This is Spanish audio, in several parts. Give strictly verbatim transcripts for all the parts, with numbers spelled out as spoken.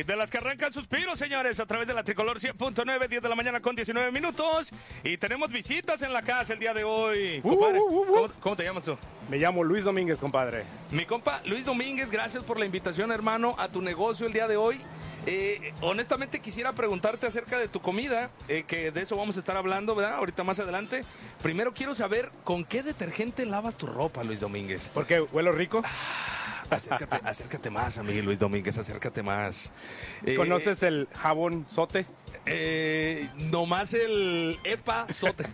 Eh, de las que arrancan suspiros, señores, a través de la Tricolor cien punto nueve, diez de la mañana con diecinueve minutos. Y tenemos visitas en la casa el día de hoy. Uh, Compadre, uh, uh, uh. ¿cómo, cómo te llamas tú? Me llamo Luis Domínguez, compadre. Mi compa Luis Domínguez, gracias por la invitación, hermano, a tu negocio el día de hoy. Eh, honestamente quisiera preguntarte acerca de tu comida, eh, que de eso vamos a estar hablando, ¿verdad? Ahorita más adelante. Primero quiero saber con qué detergente lavas tu ropa, Luis Domínguez. ¿Por qué? ¿Huelo rico? Acércate, acércate más, amigo Luis Domínguez, acércate más. Eh, ¿Conoces el jabón sote? Eh, nomás el Epa Sote.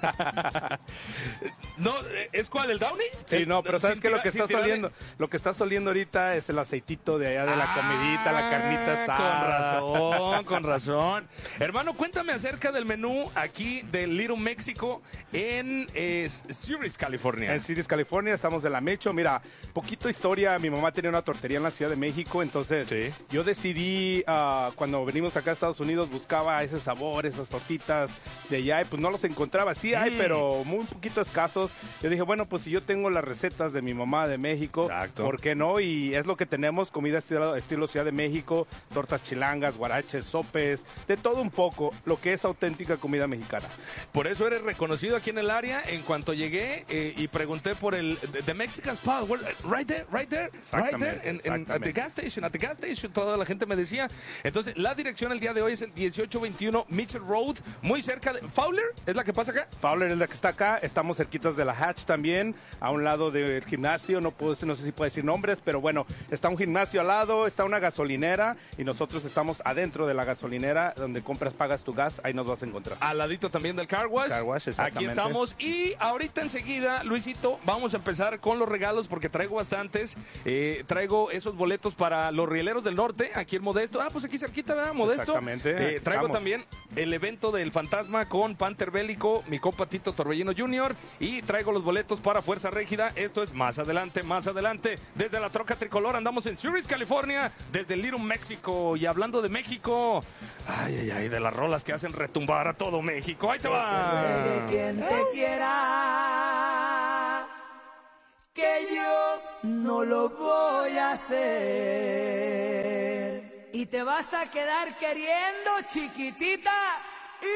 No, ¿es cuál? ¿El Downy? Sí, no, pero sabes Sin que lo tira- que sin está tirarle. saliendo, lo que está saliendo ahorita es el aceitito de allá de la Ah, comidita, la carnita asada. Con razón, con razón. Hermano, cuéntame acerca del menú aquí de Little México en eh, Ceres, California. En Ceres, California, estamos de la Mecho. Mira, poquito historia. Mi mamá tenía una tortería en la Ciudad de México, entonces Sí. yo decidí, ah, cuando venimos acá a Estados Unidos, buscaba ese sabor, esas tortitas de allá, y pues no los encontraba. Sí hay, Mm. pero muy poquito escasos. Yo dije, bueno, pues si yo tengo las recetas de mi mamá de México, Exacto. ¿por qué no? Y es lo que tenemos, comida estilo, estilo Ciudad de México, tortas chilangas, guaraches, sopes, de todo un poco, lo que es auténtica comida mexicana. Por eso eres reconocido aquí en el área. En cuanto llegué eh, y pregunté por el the, the Mexican Spot, well, right there, right there, right Exactamente, there, en, en- at the exactamente. gas station, at the gas station, toda la gente me decía. Entonces, la dirección el día de hoy es el dieciocho veintiuno Mitchell Road, muy cerca de Fowler, ¿es la que pasa acá? Fowler es la que está acá, estamos cerquitas de la Hatch también, a un lado del gimnasio, no puedo decir- no sé si puedo decir nombres, pero bueno, está un gimnasio al lado, está una gasolinera y nosotros estamos adentro de la gasolinera donde compras, pagas tu gas, ahí nos vas a encontrar. Al ladito también del Car Wash. Car Wash, Aquí exactamente. estamos. Y ahorita enseguida, Luisito, vamos a empezar con los regalos porque traigo bastantes. Eh, traigo esos boletos para los Rieleros del Norte, aquí en Modesto. Ah, pues aquí cerquita, ¿verdad? Modesto. Exactamente, Eh, aquí traigo estamos. también el evento del Fantasma con Panther Bélico, mi compa Tito Torbellino junior Y traigo los boletos para Fuerza Régida. Esto es más adelante, más adelante. Desde la Troca Tricolor andamos en Ceres, California, desde Little México. Y hablando de México, ay, ay, ay, de las rolas que hacen retumbar a todo México. Ahí te va. Quien te quiera, que yo no lo voy a hacer. Y te vas a quedar queriendo, chiquitita.